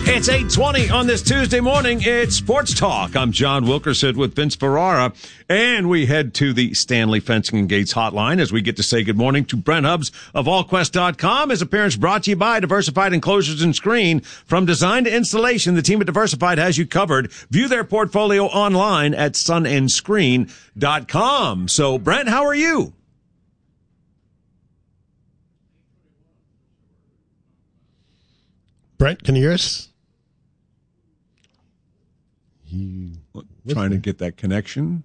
It's 8:20 on this Tuesday morning. It's Sports Talk. I'm John Wilkerson with Vince Ferrara, and we head to the Stanley Fencing and Gates hotline as we get to say good morning to Brent Hubbs of AllQuest.com. His appearance brought to you by Diversified Enclosures and Screen. From design to installation, the team at Diversified has you covered. View their portfolio online at sunandscreen.com. So, Brent, how are you? Brent, can you hear us? Trying to get that connection.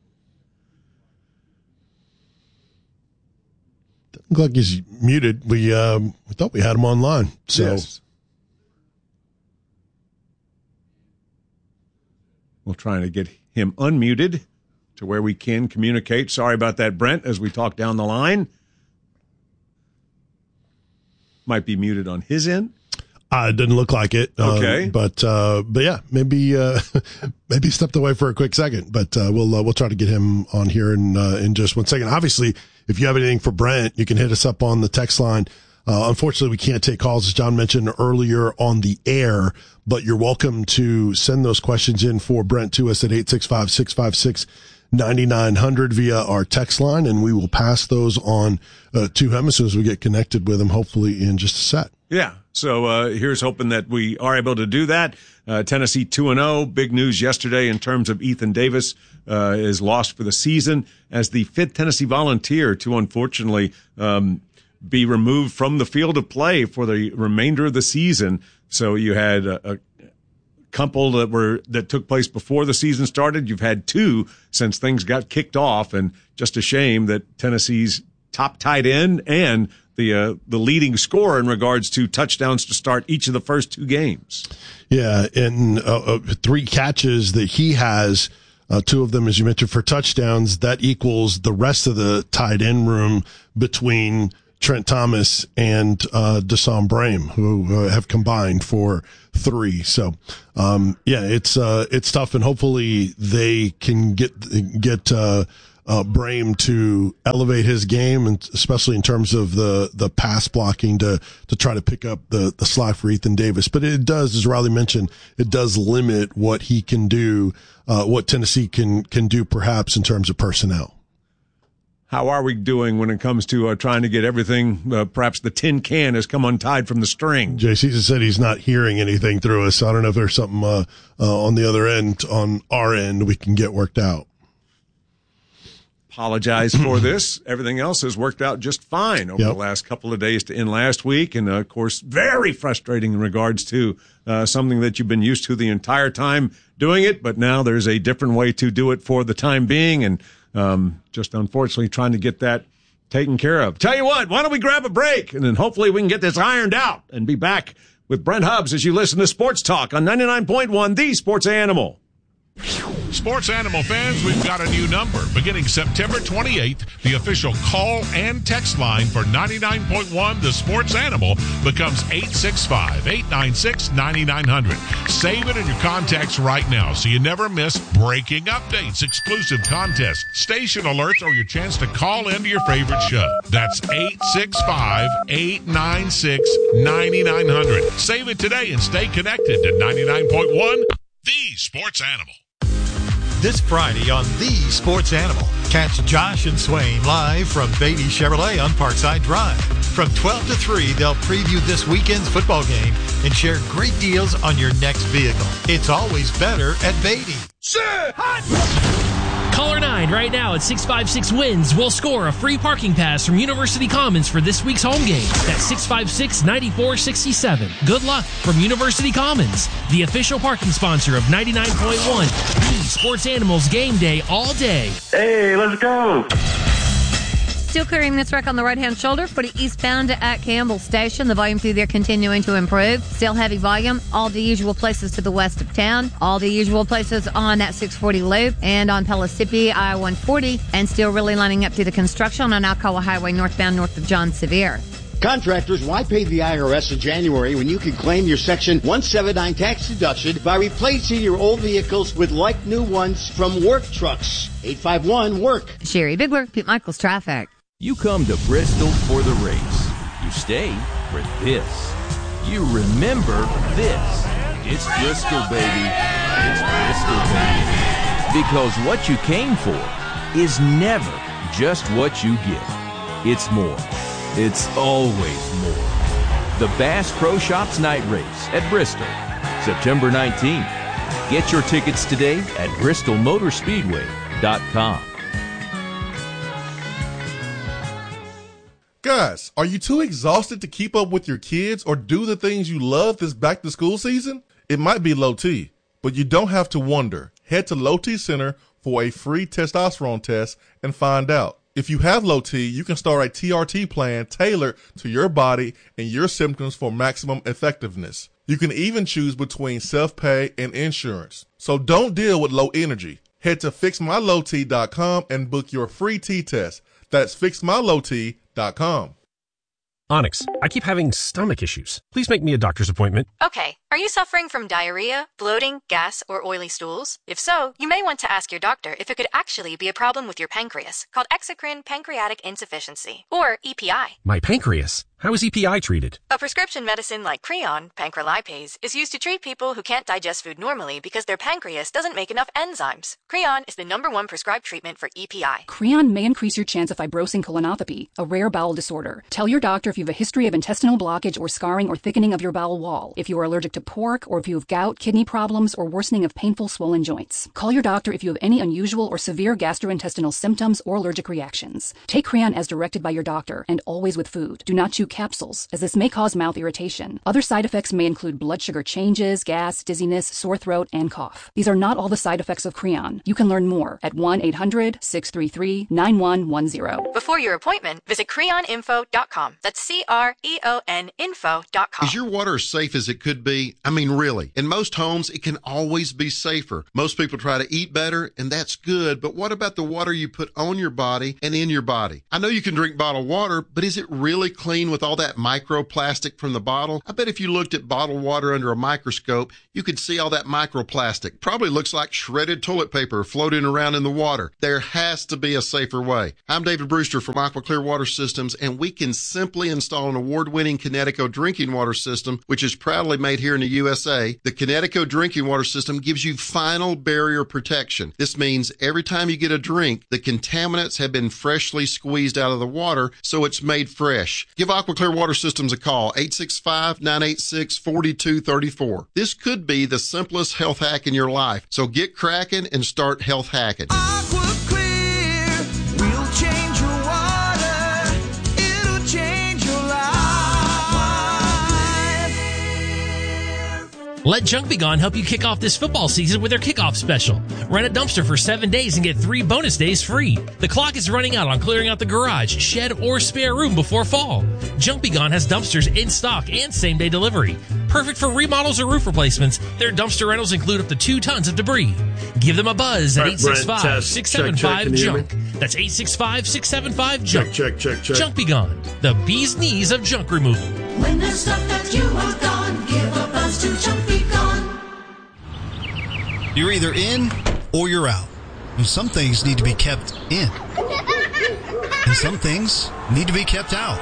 Doesn't look like he's muted. We thought we had him online. So. Yes. We're trying to get him unmuted to where we can communicate. Sorry about that, Brent, as we talk down the line. Might be muted on his end. It didn't look like it. Okay. But yeah, maybe stepped away for a quick second, but we'll try to get him on here in just 1 second. Obviously, if you have anything for Brent, you can hit us up on the text line. Unfortunately, we can't take calls, as John mentioned earlier on the air, but you're welcome to send those questions in for Brent to us at 865-656-9900 via our text line, and we will pass those on to him as soon as we get connected with him, hopefully in just a sec. Yeah. So here's hoping that we are able to do that. Tennessee 2-0. Big news yesterday in terms of Ethan Davis is lost for the season as the 5th Tennessee Volunteer to unfortunately be removed from the field of play for the remainder of the season. So you had a couple that took place before the season started. You've had 2 since things got kicked off, and just a shame that Tennessee's top tight end and the leading scorer in regards to touchdowns to start each of the first 2 games. Yeah, and 3 catches that he has, 2 of them, as you mentioned, for touchdowns. That equals the rest of the tight end room between Trent Thomas and Deshaun Brame, who have combined for 3. So, yeah, it's tough, and hopefully they can get Brame to elevate his game, and especially in terms of the pass blocking to try to pick up the slack for Ethan Davis. But it does, as Riley mentioned, it does limit what he can do, what Tennessee can do perhaps in terms of personnel. How are we doing when it comes to trying to get everything? Perhaps the tin can has come untied from the string. JC said he's not hearing anything through us. So I don't know if there's something on the other end, on our end, we can get worked out. Apologize for this. Everything else has worked out just fine over the last couple of days to end last week. And, of course, very frustrating in regards to something that you've been used to the entire time doing it. But now there's a different way to do it for the time being. And just unfortunately trying to get that taken care of. Tell you what, why don't we grab a break? And then hopefully we can get this ironed out and be back with Brent Hubbs as you listen to Sports Talk on 99.1, the Sports Animal. Sports Animal fans, we've got a new number. Beginning September 28th, the official call and text line for 99.1 The Sports Animal becomes 865-896-9900. Save it in your contacts right now so you never miss breaking updates, exclusive contests, station alerts, or your chance to call into your favorite show. That's 865-896-9900. Save it today and stay connected to 99.1 The Sports Animal. This Friday on The Sports Animal, catch Josh and Swain live from Beatty Chevrolet on Parkside Drive. From 12 to 3, they'll preview this weekend's football game and share great deals on your next vehicle. It's always better at Beatty. Caller 9 right now at 656-WINS will score a free parking pass from University Commons for this week's home game. That's 656-9467. Good luck from University Commons, the official parking sponsor of 99.1, the Sports Animals game day all day. Hey, let's go. Still clearing this wreck on the right-hand shoulder, footy eastbound at Campbell Station. The volume through there continuing to improve. Still heavy volume. All the usual places to the west of town. All the usual places on that 640 loop and on Pellissippi, I-140. And still really lining up through the construction on Alcoa Highway northbound north of John Sevier. Contractors, why pay the IRS in January when you can claim your Section 179 tax deduction by replacing your old vehicles with like-new ones from Work Trucks? 851-WORK. Sherry Bigler, Pete Michaels Traffic. You come to Bristol for the race. You stay for this. You remember this. It's Bristol, baby. It's Bristol, baby. Because what you came for is never just what you get. It's more. It's always more. The Bass Pro Shops Night Race at Bristol, September 19th. Get your tickets today at bristolmotorspeedway.com. Guys, are you too exhausted to keep up with your kids or do the things you love this back-to-school season? It might be low T, but you don't have to wonder. Head to Low T Center for a free testosterone test and find out. If you have low T, you can start a TRT plan tailored to your body and your symptoms for maximum effectiveness. You can even choose between self-pay and insurance. So don't deal with low energy. Head to fixmylowt.com and book your free T-test. That's fixmylowt.com. Onyx, I keep having stomach issues. Please make me a doctor's appointment. Okay. Are you suffering from diarrhea, bloating, gas, or oily stools? If so, you may want to ask your doctor if it could actually be a problem with your pancreas, called exocrine pancreatic insufficiency, or EPI. My pancreas? How is EPI treated? A prescription medicine like Creon, pancrelipase, is used to treat people who can't digest food normally because their pancreas doesn't make enough enzymes. Creon is the #1 prescribed treatment for EPI. Creon may increase your chance of fibrosing colonopathy, a rare bowel disorder. Tell your doctor if you have a history of intestinal blockage or scarring or thickening of your bowel wall, if you are allergic to pork, or if you have gout, kidney problems, or worsening of painful swollen joints. Call your doctor if you have any unusual or severe gastrointestinal symptoms or allergic reactions. Take Creon as directed by your doctor and always with food. Do not chew capsules, as this may cause mouth irritation. Other side effects may include blood sugar changes, gas, dizziness, sore throat, and cough. These are not all the side effects of Creon. You can learn more at 1-800-633-9110. Before your appointment, visit creoninfo.com. That's CREON info.com. Is your water as safe as it could be? I mean, really. In most homes, it can always be safer. Most people try to eat better, and that's good, but what about the water you put on your body and in your body? I know you can drink bottled water, but is it really clean with all that microplastic from the bottle? I bet if you looked at bottled water under a microscope, you could see all that microplastic. Probably looks like shredded toilet paper floating around in the water. There has to be a safer way. I'm David Brewster from Aqua Clear Water Systems, and we can simply install an award-winning Kinetico drinking water system, which is proudly made here in the USA. The Kinetico drinking water system gives you final barrier protection. This means every time you get a drink, the contaminants have been freshly squeezed out of the water, so it's made fresh. Give Aqua Clear Water Systems a call, 865-986-4234. This could be the simplest health hack in your life, so get cracking and start health hacking. Aqua Clear will change your water. It'll change your life. Let Junk Be Gone help you kick off this football season with their kickoff special. Rent a dumpster for 7 days and get 3 bonus days free. The clock is running out on clearing out the garage, shed, or spare room before fall. Junk Be Gone has dumpsters in stock and same-day delivery. Perfect for remodels or roof replacements, their dumpster rentals include up to 2 tons of debris. Give them a buzz at 865-675-JUNK. That's 865-675-JUNK. Check. Junk Be Gone, the bee's knees of junk removal. When there's stuff that you want gone, give a buzz to Junk Be Gone. You're either in or you're out. And some things need to be kept in. And some things need to be kept out.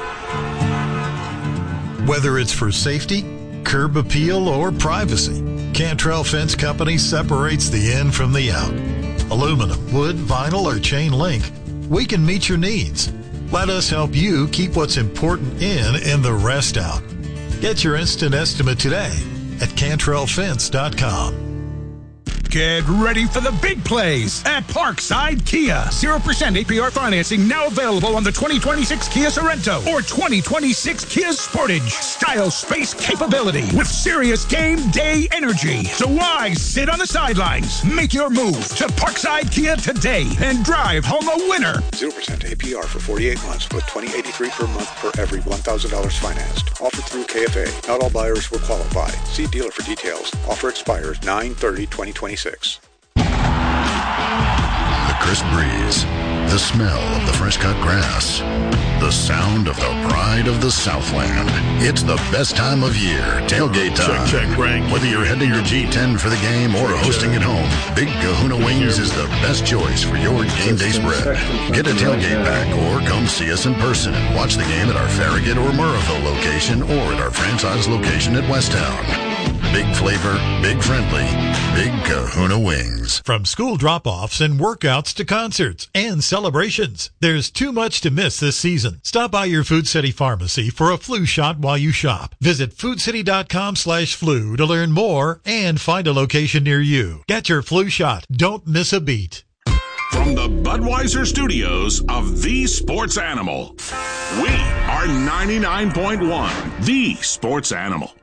Whether it's for safety, curb appeal, or privacy, Cantrell Fence Company separates the in from the out. Aluminum, wood, vinyl, or chain link, we can meet your needs. Let us help you keep what's important in and the rest out. Get your instant estimate today at CantrellFence.com. Get ready for the big plays at Parkside Kia. 0% APR financing now available on the 2026 Kia Sorento or 2026 Kia Sportage. Style, space, capability with serious game day energy. So why sit on the sidelines? Make your move to Parkside Kia today and drive home a winner. 0% APR for 48 months with $20.83 per month for every $1,000 financed. Offered through KFA. Not all buyers will qualify. See dealer for details. Offer expires 9/30/2026. The crisp breeze, the smell of the fresh-cut grass, the sound of the pride of the Southland. It's the best time of year, tailgate time. Check, Frank. Whether you're heading to your G10 for the game or hosting at home, Big Kahuna Wings is the best choice for your game day spread. Get a tailgate pack or come see us in person and watch the game at our Farragut or Murrayville location or at our franchise location at Westtown. Big flavor, big friendly, Big Kahuna Wings. From school drop-offs and workouts to concerts and celebrations, there's too much to miss this season. Stop by your Food City pharmacy for a flu shot while you shop. Visit foodcity.com/flu to learn more and find a location near you. Get your flu shot. Don't miss a beat. From the Budweiser studios of The Sports Animal, we are 99.1 The Sports Animal.